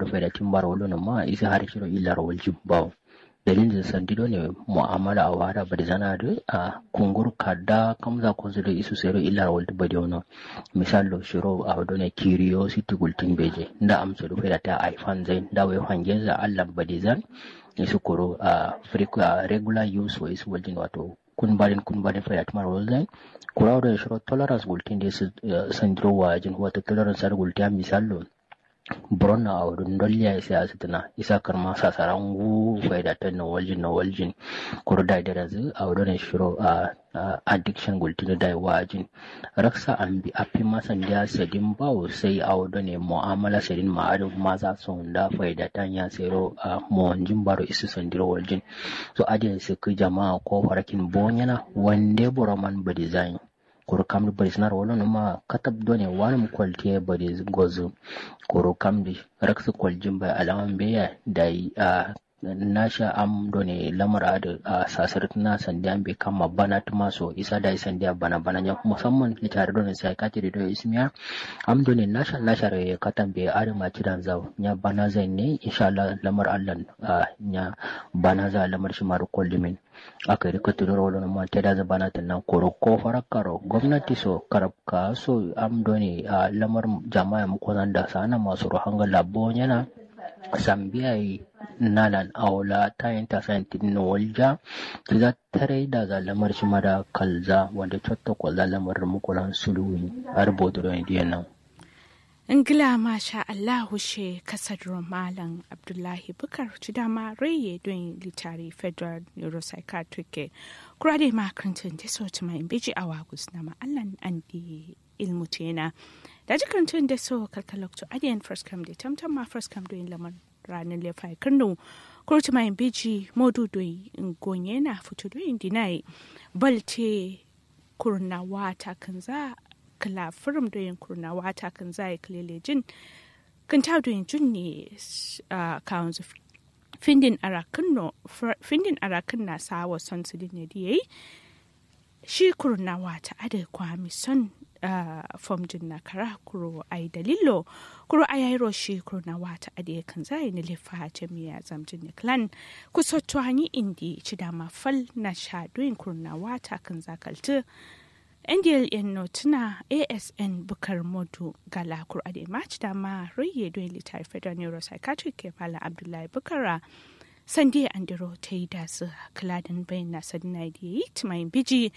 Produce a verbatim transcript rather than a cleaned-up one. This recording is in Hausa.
faida timbar wolo na ma isa har shiro illar waljin bawo dalilin sandido ne mu'amala a wara ba da zana da a kungur kada kamza ko da isu sero illar waldi ba da wono misalo shiro a wado ne curiosity gultin beje da amsa da faida ta iphone zain da wai hangen za Allah ba da zan isu koro a frequent regular use wa isu waljin wato kun barin kun barin faida timar walzai kurawo da shiro tolerance gultin da su sandiro wa jin wata tolerance ar gultin misalo Bronna a wurin dolliya sai asituna isa karma sasarangu faida ta na waljin na waljin kurda da razu a wurin shiro a addiction gultuna da wajin raksa an bi afi masan da sadin bawo sai a wurin mu'amala sadin ma'adin maza sun da faida ta ya sero a muwanjin baro isu sandiro waljin so ajin su ku jama'a ko farakin bonyana wande buraman ba design koro kam bari sanar wala ma katab done wani mu kwalte bari gozo koro kam di raksu kwaljin bai alaman beya da a nasha am done lamar da sasar na sandiyan bai kama bana tuma so isa da sandiya bana bana ya musamman litare done sai kati da ismiya am done nasha nasha re katan bai arima kidan zaw nya bana zai ne insha Allah lamar Allah nya bana za lamar shi mar kwaldimin aka rika tunuro wani ma ta da zabana ta nan koro ko farakaro gwamnati so karabka so am doni a lamar jama'a mu konan da sana masu ruhanga labo yana sambiya nalan aula ta yin ta santin no walja za tare da za lamar shi mara kalza wanda chotta ko za lamar mu konan suluwi har bodoro indiyan nan Ingila masha Allahu she kasar Malam Abdullahi Bukar ci dama raye don litari Federal Neuropsychiatric kurade makarantun da so ta mai biji a wagus na ma'allan an di ilmu tena da jikarantun da so kalkalokto adiyan first come da tamtam ma first come doyin lamar ranar lefai kano kurta mai biji modu doyi gonye na fito doyin dinai balte kurna wata kan za kala firim da yankurna wata kan zai klele jin kan ta da jin ne a kawun su findin arakin no findin arakin na sawa son su dinne da yayi shi kurna wata ada kwami son fom jin na kara kuro ai dalilo kuro ayayro shi kurna wata ada kan zai ne lefa jami'a zamjin ne clan ku sotwani indi ci dama fal na sha doyin kurna wata kan zakalta N D L N notuna A S N Bukar Modu Gala Kur Ade Match da ma Raye don Litar Federal Neuropsychiatric ke Fala Abdullahi Bukara Sandi Andiro ta yi da su kaladin bayan na sadina da yi timayin biji